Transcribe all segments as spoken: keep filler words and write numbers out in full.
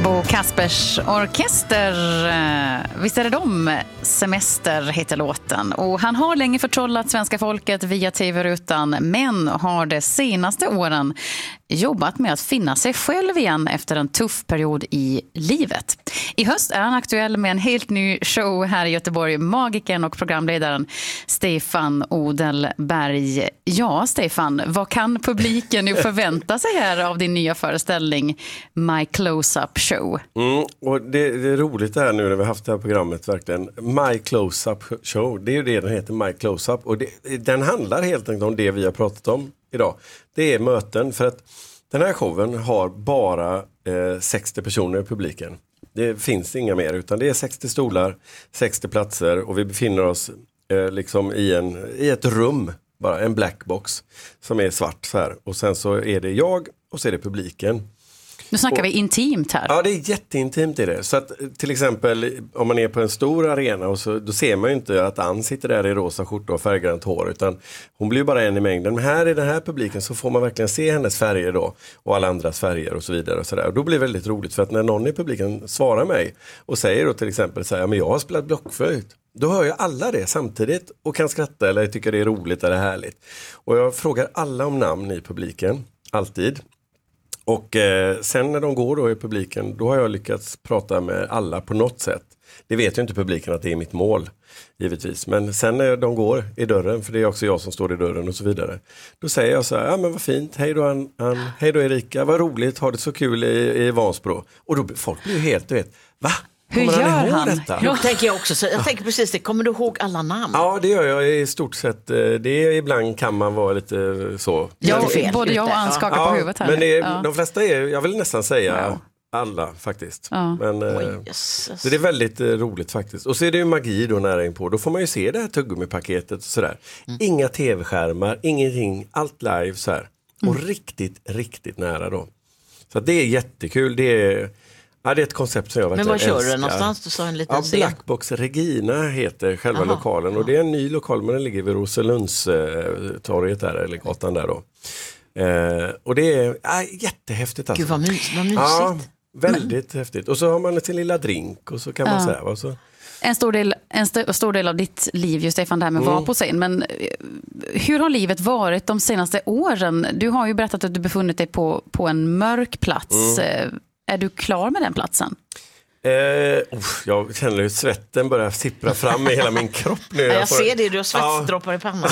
Bo Kaspers orkester, visst är det de? Semester heter låten. Och han har länge förtrollat svenska folket via tv-rutan, men har de senaste åren jobbat med att finna sig själv igen efter en tuff period i livet. I höst är han aktuell med en helt ny show här i Göteborg, magikern och programledaren Stefan Odelberg. Ja, Stefan, vad kan publiken nu förvänta sig här av din nya föreställning My Close-Up Show? Mm, och det, det är roligt här nu när vi har haft det här programmet verkligen. My Close-Up Show, det är ju det den heter, My Close-Up. Och det, den handlar helt enkelt om det vi har pratat om idag. Det är möten, för att den här showen har bara eh, sextio personer i publiken. Det finns inga mer, utan det är sextio stolar, sextio platser och vi befinner oss eh, liksom i, en, i ett rum, bara en blackbox som är svart så här. Och sen så är det jag och så är det publiken. Nu snackar och, vi intimt här. Ja, det är jätteintimt i det. Så att till exempel om man är på en stor arena och så, då ser man ju inte att Ann sitter där i rosa skjorta och färggrönt hår, utan hon blir ju bara en i mängden. Men här i den här publiken så får man verkligen se hennes färger då och alla andras färger och så vidare och så där. Och då blir det väldigt roligt, för att när någon i publiken svarar mig och säger då till exempel så här, ja, men jag har spelat blockflöjt. Då hör ju alla det samtidigt och kan skratta eller tycker det är roligt eller härligt. Och jag frågar alla om namn i publiken, alltid. Och eh, sen när de går då i publiken, då har jag lyckats prata med alla på något sätt. Det vet ju inte publiken att det är mitt mål, givetvis. Men sen när de går i dörren, för det är också jag som står i dörren och så vidare. Då säger jag så här, ja men vad fint, hej då Ann, Ann, hej då Erika, vad roligt, har det så kul i, i Vansbro. Och då folk blir ju helt, du vet, va? Hur gör han? han? Detta? Jag tänker jag också, så jag tänker precis det. Kommer du ihåg alla namn? Ja, det gör jag i stort sett. Det är, ibland kan man vara lite så. Ja, både jag och Ann skakar ja. på huvudet här. Men det är, ja. de flesta är, jag vill nästan säga wow. alla faktiskt. Ja. Men, Oj, så det är väldigt roligt faktiskt. Och så är det ju magi då nära in på. Då får man ju se det här tuggummi-paketet och sådär. Mm. Inga tv-skärmar, ingenting, allt live så här. Och mm. riktigt, riktigt nära då. Så det är jättekul. Det är... Ja, det är ett koncept som jag verkligen älskar. Men var kör du någonstans? Du sa en liten ja, Blackbox Regina heter själva Aha. lokalen. Och det är en ny lokal, men den ligger vid Roselundstorget där, eller gatan där då. Eh, och det är ja, jättehäftigt alltså. Gud vad, mys, vad mysigt. Ja, väldigt men... häftigt. Och så har man sin lilla drink och så kan man ja. säga. Och så... En stor del, en st- stor del av ditt liv, just Stefan, det här med att mm. vara på scen. Men hur har livet varit de senaste åren? Du har ju berättat att du befunnit dig på, på en mörk plats. Mm. Är du klar med den platsen? Eh, oh, jag känner hur svetten börjar sippra fram i hela min kropp nu. Jag, jag får... ser det, du har svetsdroppar ja. i pannan.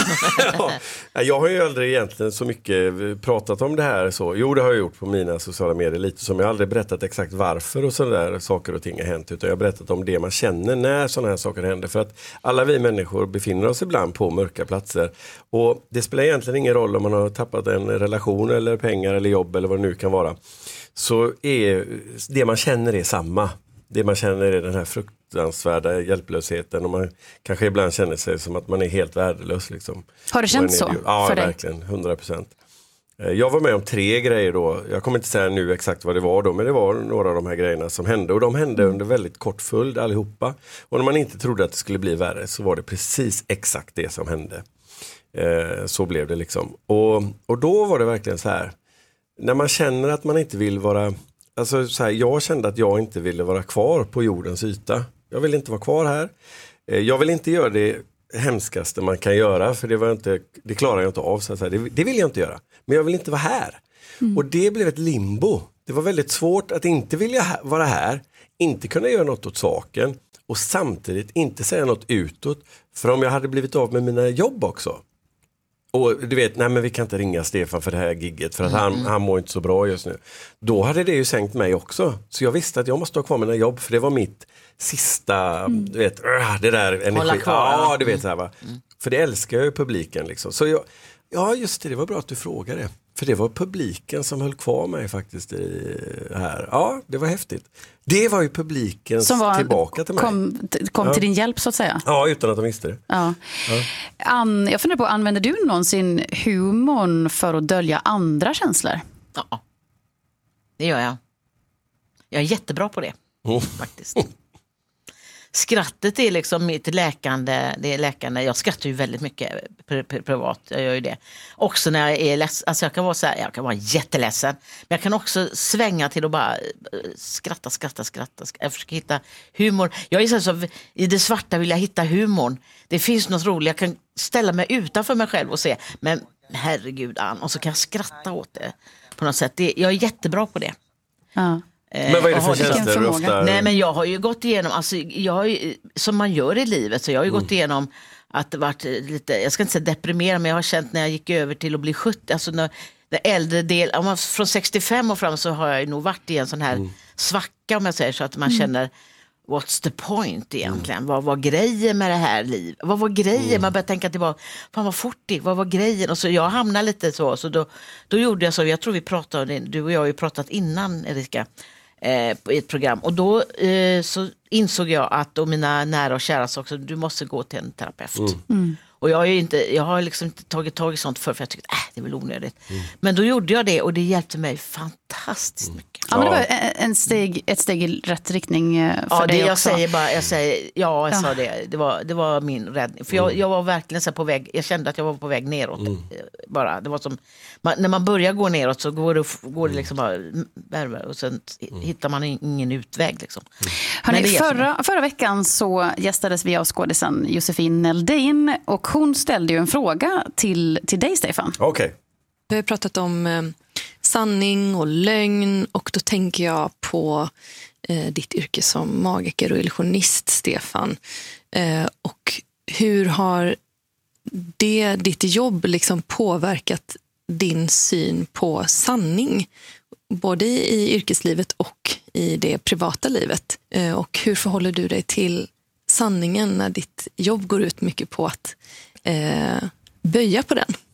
ja, jag har ju aldrig egentligen så mycket pratat om det här. Så. Jo, det har jag gjort på mina sociala medier lite, som jag aldrig berättat exakt varför och sådär saker och ting har hänt. Utan jag har berättat om det man känner när sådana här saker händer. För att alla vi människor befinner oss ibland på mörka platser. Och det spelar egentligen ingen roll om man har tappat en relation eller pengar eller jobb eller vad det nu kan vara. Så är det man känner är samma. Det man känner är den här fruktansvärda hjälplösheten, och man kanske ibland känner sig som att man är helt värdelös. Liksom. Har det känts så ja, för dig? Ja, verkligen, hundra procent. Jag var med om tre grejer då. Jag kommer inte säga nu exakt vad det var då, men det var några av de här grejerna som hände. Och de hände under väldigt kort följd allihopa. Och när man inte trodde att det skulle bli värre så var det precis exakt det som hände. Eh, så blev det liksom. Och, och då var det verkligen så här. När man känner att man inte vill vara... Alltså så här, jag kände att jag inte ville vara kvar på jordens yta. Jag vill inte vara kvar här. Eh, jag vill inte göra det hemskaste man kan göra. För det, var inte, det klarar jag inte av. Så här, det, det vill jag inte göra. Men jag vill inte vara här. Mm. Och det blev ett limbo. Det var väldigt svårt att inte vilja ha, vara här. Inte kunna göra något åt saken. Och samtidigt inte säga något utåt. För om jag hade blivit av med mina jobb också. Och du vet, nej men vi kan inte ringa Stefan för det här gigget för att mm. han, han mår inte så bra just nu. Då hade det ju sänkt mig också. Så jag visste att jag måste ha kvar mina jobb, för det var mitt sista, mm. du vet, det där energi. Hålla kvar. Ja, du vet så här va. Mm. För det älskar jag ju publiken liksom. Så jag, ja just det, det var bra att du frågade. För det var publiken som höll kvar mig faktiskt i, här. Ja, det var häftigt. Det var ju publiken som var, tillbaka till mig. Kom, kom ja. till din hjälp så att säga. Ja, utan att de visste det. Ja. Ja. Ann, jag funderar på, använder du någonsin humorn för att dölja andra känslor? Ja, det gör jag. Jag är jättebra på det, mm. faktiskt. skrattet är liksom mitt läkande, det är läkande. Jag skrattar ju väldigt mycket pri- pri- privat, jag gör ju det. Också när jag är ledsen, alltså jag kan vara så här, jag kan vara jätteledsen. Men jag kan också svänga till att bara skratta, skratta, skratta. Jag försöker hitta humor. Jag är så, så i det svarta vill jag hitta humorn. Det finns något roligt, jag kan ställa mig utanför mig själv och se, men herregud Ann, och så kan jag skratta åt det på något sätt. Det, jag är jättebra på det. Ja. Men vad är det för tjänster du ofta... Nej, men jag har ju gått igenom, alltså, jag har ju, som man gör i livet, så jag har ju mm. gått igenom att det varit lite, jag ska inte säga deprimerad, men jag har känt när jag gick över till att bli sjuttio, alltså när den äldre del, om man, från sextiofem och fram så har jag nog varit i en sån här mm. svacka, om jag säger så, att man mm. känner what's the point egentligen? Mm. Vad var grejen med det här livet? Vad var grejen? Mm. Man börjar tänka tillbaka, fan vad fort det, vad var grejen? Och så jag hamnade lite så, så då, då gjorde jag så, jag tror vi pratade, du och jag har ju pratat innan, Erika, eh, i ett program. Och då eh, så insåg jag att, och mina nära och kära sa också, du måste gå till en terapeut. Mm. Mm. Och jag har ju inte, jag har liksom inte tagit tag i sånt för, för jag tyckte, äh, det är väl onödigt. Mm. Men då gjorde jag det och det hjälpte mig fantastiskt mm. mycket. Ja, men det var en steg, ett steg i rätt riktning för ja, dig det jag också. Säger bara, jag säger, ja, jag ja. sa det. Det var, det var min räddning. För jag, mm. jag var verkligen så här på väg, jag kände att jag var på väg neråt. Mm. Bara, det var som, man, när man börjar gå neråt så går det, går det liksom bara värre och sen mm. hittar man ingen utväg. Liksom. Mm. Hörrni, förra, förra veckan så gästades vi av skådisen Josefin Neldin och hon ställde ju en fråga till, till dig, Stefan. Okej. Okay. Vi har pratat om eh, sanning och lögn och då tänker jag på eh, ditt yrke som magiker och illusionist, Stefan. Eh, och hur har det, ditt jobb liksom påverkat din syn på sanning? Både i yrkeslivet och i det privata livet. Eh, och hur förhåller du dig till sanningen när ditt jobb går ut mycket på att eh, böja på den?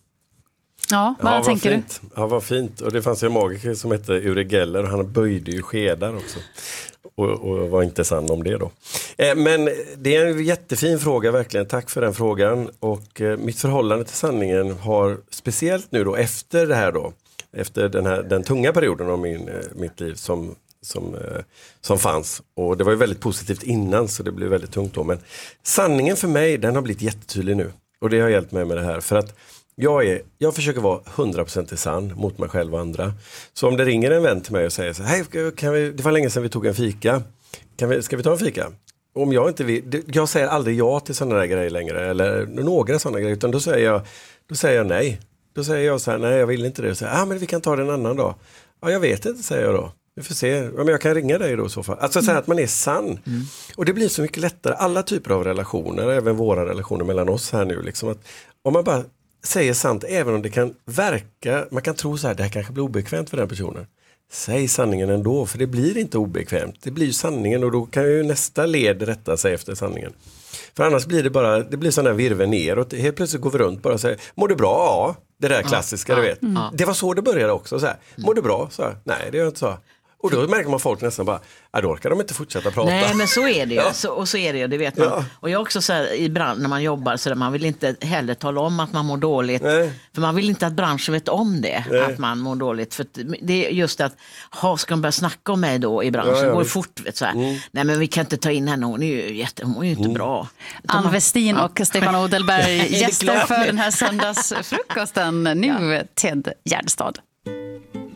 Ja, vad ja, tänker fint. du? Ja, vad fint. Och det fanns ju en magiker som hette Uri Geller och han böjde ju skedar också. Och, och var inte sann om det då. Eh, men det är en jättefin fråga verkligen. Tack för den frågan. Och eh, mitt förhållande till sanningen har speciellt nu då efter det här då. Efter den här den tunga perioden av min, eh, mitt liv som, som, eh, som fanns. Och det var ju väldigt positivt innan så det blev väldigt tungt då. Men sanningen för mig den har blivit jättetydlig nu. Och det har hjälpt mig med det här. För att Jag, är, jag försöker vara hundra procent sann mot mig själv och andra. Så om det ringer en vän till mig och säger så här, hej, kan vi, det var länge sedan vi tog en fika. Kan vi, ska vi ta en fika? Om jag inte vill, jag säger aldrig ja till sådana där grejer längre. Eller några sådana grejer. Utan då säger jag, då säger jag nej. Då säger jag så här, nej jag vill inte det. Och säger, ah, men vi kan ta det en annan dag. Ja, jag vet inte, säger jag då. Vi får se. Ja, men jag kan ringa dig då i så fall. Alltså så här att man är sann. Mm. Och det blir så mycket lättare. Alla typer av relationer, även våra relationer mellan oss här nu. Liksom att om man bara säger sant, även om det kan verka, man kan tro så här, det här kanske blir obekvämt för den personen. Säg sanningen ändå, för det blir inte obekvämt. Det blir ju sanningen och då kan ju nästa led rätta sig efter sanningen. För annars blir det bara, det blir sån här virve neråt. Helt plötsligt går vi runt bara och säger, mår du bra? Ja, det där klassiska, ja, du vet. Mm. Det var så det började också, så här. Mår du bra? Så här, nej, det gör jag inte så. Och då märker man folk nästan bara, ja, då orkar de inte fortsätta prata. Nej, men så är det ju. Ja. Så, och så är det ju, det vet man. Ja. Och jag också så här, i branschen när man jobbar så där, man vill inte heller tala om att man mår dåligt. Nej. För man vill inte att branschen vet om det, Nej. att man mår dåligt. För det är just att, ha, ska de börja snacka om mig då i branschen? Ja, ja, går det fort, vet så här. Mm. Nej, men vi kan inte ta in henne, hon är ju, jätte, hon är ju inte mm. bra. Ann Westin ja. och Stefan Odelberg gäster för den här söndagsfrukosten. Nu ja. Ted Gärdestad.